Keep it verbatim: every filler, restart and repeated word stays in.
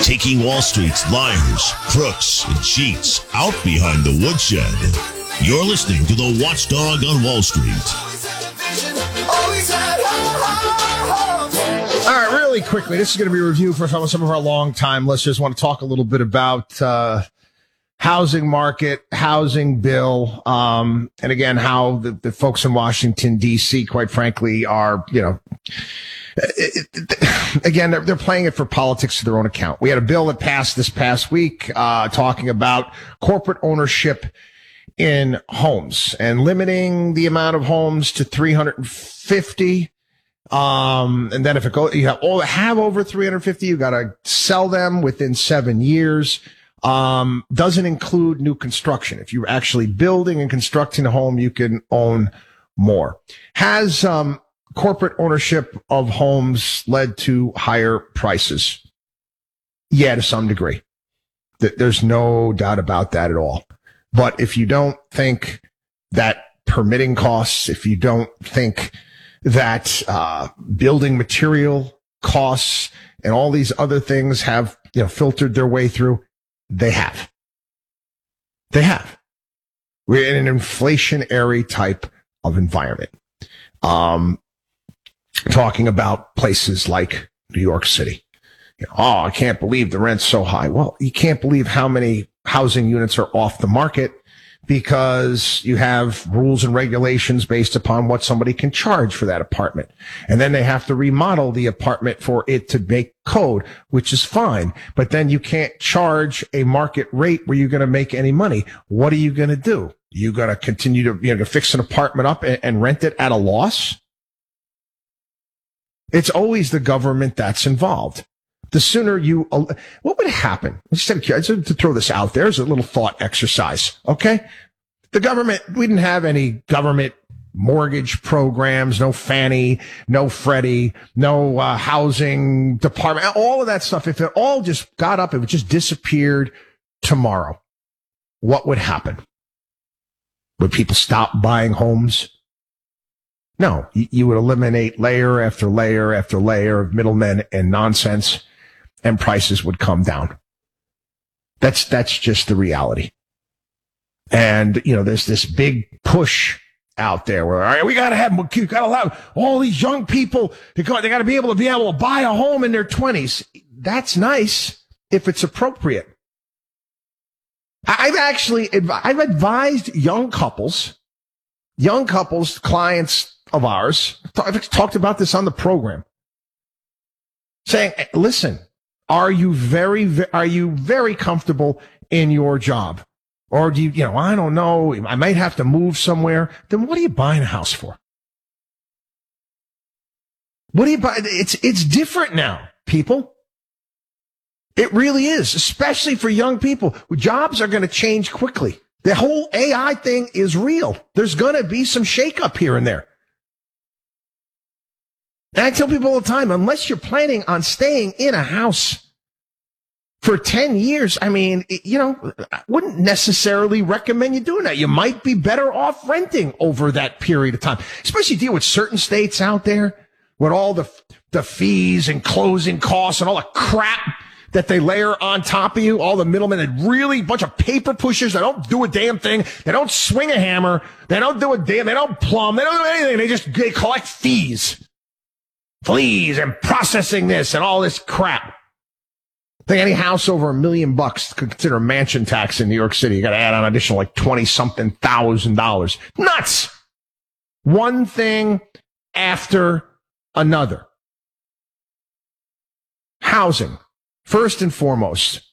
taking Wall Street's liars, crooks, and cheats out behind the woodshed. You're listening to the Watchdog on Wall Street. All right, really quickly, this is going to be a review for some of our long-time listeners. I want to talk a little bit about uh, housing market, housing bill, um, and again, how the, the folks in Washington, D C, quite frankly, are, you know, it, it, again, they're, they're playing it for politics to their own account. We had a bill that passed this past week uh, talking about corporate ownership in homes and limiting the amount of homes to three hundred fifty. Um, and then if it goes, you have all have over three hundred fifty, you got to sell them within seven years. Um, doesn't include new construction. If you're actually building and constructing a home, you can own more. Has, um, corporate ownership of homes led to higher prices? Yeah, to some degree. There's no doubt about that at all. But if you don't think that permitting costs, if you don't think that uh building material costs and all these other things have, you know, filtered their way through, they have. They have. We're in an inflationary type of environment. Um, talking about places like New York City. You know, oh, I can't believe the rent's so high. Well, you can't believe how many housing units are off the market because you have rules and regulations based upon what somebody can charge for that apartment. And then they have to remodel the apartment for it to make code, which is fine. But then you can't charge a market rate where you're going to make any money. What are you going to do? You got to continue to, you know, to fix an apartment up and, and rent it at a loss? It's always the government that's involved. The sooner you, what would happen? Just to throw this out there as a little thought exercise, okay? The government, we didn't have any government mortgage programs, no Fannie, no Freddie, no uh, housing department, all of that stuff. If it all just got up, if it just disappeared tomorrow, what would happen? Would people stop buying homes? No, you, you would eliminate layer after layer after layer of middlemen and nonsense, and prices would come down. That's, that's just the reality. And, you know, there's this big push out there where, all right, we gotta have, we gotta allow all these young people, they gotta be able to be able to buy a home in their twenties. That's nice if it's appropriate. I've actually, I've advised young couples, young couples, clients of ours, I've talked about this on the program, saying, listen, are you very, are you very comfortable in your job? Or do you, you know, I don't know, I might have to move somewhere. Then what are you buying a house for? What are you buying? It's, it's different now, people. It really is, especially for young people. Jobs are going to change quickly. The whole A I thing is real. There's going to be some shakeup here and there. And I tell people all the time, unless you're planning on staying in a house for ten years, I mean, you know, I wouldn't necessarily recommend you doing that. You might be better off renting over that period of time, especially deal with certain states out there with all the, the fees and closing costs and all the crap that they layer on top of you, all the middlemen, and really bunch of paper pushers that don't do a damn thing. They don't swing a hammer. They don't do a damn, they don't plumb. They don't do anything. They just they collect fees. Fees and processing this and all this crap. I think any house over a million bucks could consider a mansion tax in New York City. You got to add on an additional like twenty something thousand dollars. Nuts. One thing after another. Housing. First and foremost,